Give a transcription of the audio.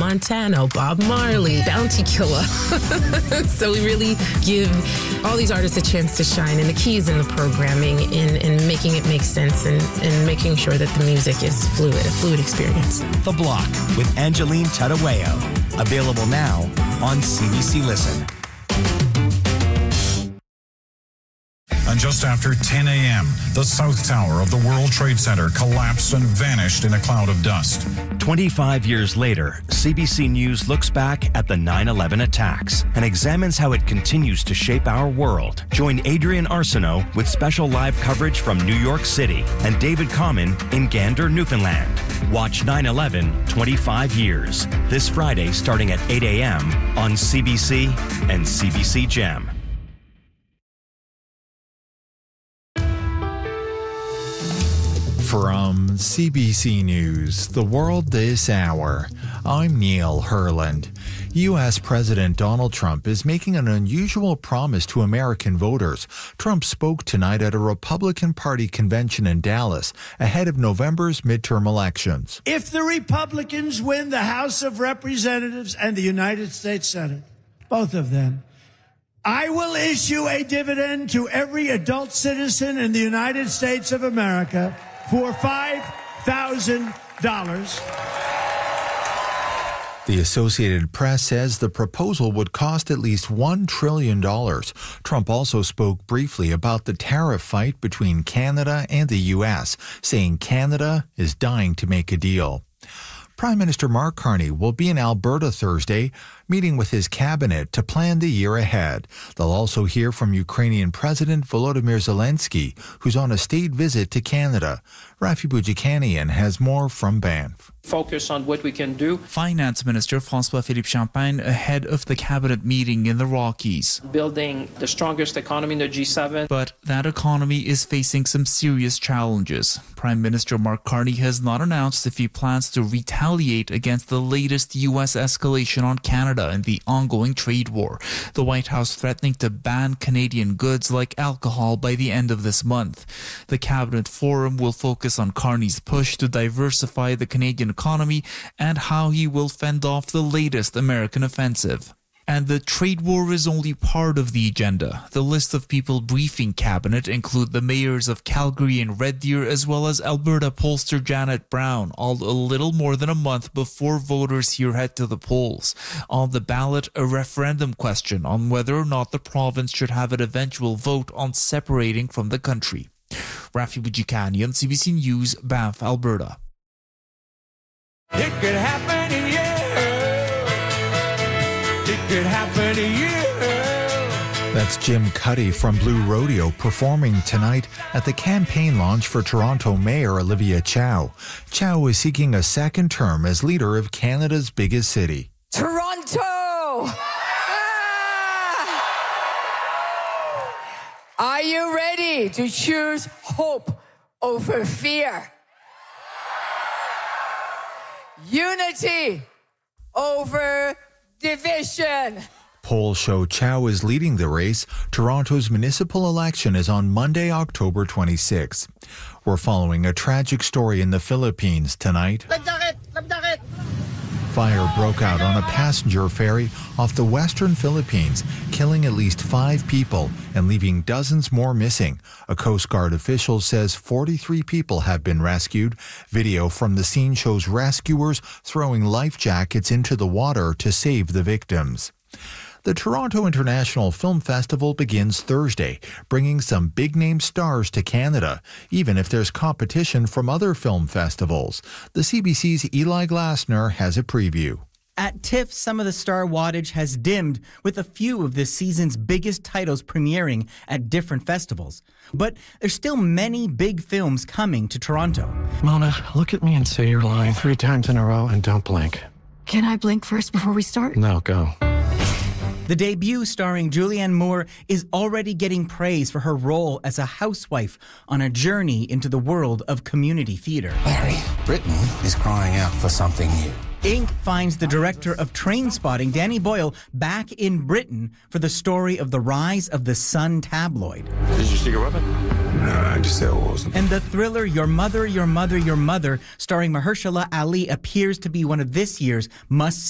Montana, Bob Marley, Bounty Killer. So we really give all these artists a chance to shine, and the key is in the programming, in making it make sense, and making sure that the music is fluid, a fluid experience. The Block with Angeline Tadaweo. Available now on CBC Listen. And just after 10 a.m., the South Tower of the World Trade Center collapsed and vanished in a cloud of dust. 25 years later, CBC News looks back at the 9/11 attacks and examines how it continues to shape our world. Join Adrian Arsenault with special live coverage from New York City and David Common in Gander, Newfoundland. Watch 9/11 25 Years this Friday starting at 8 a.m. on CBC and CBC Gem. From CBC News, The World This Hour, I'm Neil Herland. U.S. President Donald Trump is making an unusual promise to American voters. Trump spoke tonight at a Republican Party convention in Dallas ahead of November's midterm elections. If the Republicans win the House of Representatives and the United States Senate, both of them, I will issue a dividend to every adult citizen in the United States of America for $5,000. The Associated Press says the proposal would cost at least $1 trillion. Trump also spoke briefly about the tariff fight between Canada and the U.S., saying Canada is dying to make a deal. Prime Minister Mark Carney will be in Alberta Thursday, meeting with his cabinet to plan the year ahead. They'll also hear from Ukrainian President Volodymyr Zelensky, who's on a state visit to Canada. Rafi Boudjikanian has more from Banff. Focus on what we can do. Finance Minister François-Philippe Champagne ahead of the cabinet meeting in the Rockies. Building the strongest economy in the G7. But that economy is facing some serious challenges. Prime Minister Mark Carney has not announced if he plans to retaliate against the latest U.S. escalation on Canada in the ongoing trade war. The White House threatening to ban Canadian goods like alcohol by the end of this month. The cabinet forum will focus on Carney's push to diversify the Canadian economy and how he will fend off the latest American offensive. And the trade war is only part of the agenda. The list of people briefing cabinet include the mayors of Calgary and Red Deer, as well as Alberta pollster Janet Brown, all a little more than a month before voters here head to the polls. On the ballot, a referendum question on whether or not the province should have an eventual vote on separating from the country. Rafi Boudjikanian, CBC News, Banff, Alberta. It could happen to you. It could happen to you. That's Jim Cuddy from Blue Rodeo performing tonight at the campaign launch for Toronto Mayor Olivia Chow. Chow is seeking a second term as leader of Canada's biggest city. Toronto! Are you ready to choose hope over fear? Unity over division. Polls show Chow is leading the race. Toronto's municipal election is on Monday, October 26th. We're following a tragic story in the Philippines tonight. Fire broke out on a passenger ferry off the western Philippines, killing at least 5 people and leaving dozens more missing. A Coast Guard official says 43 people have been rescued. Video from the scene shows rescuers throwing life jackets into the water to save the victims. The Toronto International Film Festival begins Thursday, bringing some big-name stars to Canada, even if there's competition from other film festivals. The CBC's Eli Glasner has a preview. At TIFF, some of the star wattage has dimmed, with a few of this season's biggest titles premiering at different festivals. But there's still many big films coming to Toronto. Mona, look at me and say your line 3 times in a row and don't blink. Can I blink first before we start? No, go. The debut starring Julianne Moore is already getting praise for her role as a housewife on a journey into the world of community theatre. Larry, Britain is crying out for something new. Inc. finds the director of Trainspotting, Danny Boyle, back in Britain for the story of the rise of the Sun tabloid. Did you stick a weapon? No, I just said it wasn't. And the thriller Your Mother, Your Mother, Your Mother, starring Mahershala Ali, appears to be one of this year's must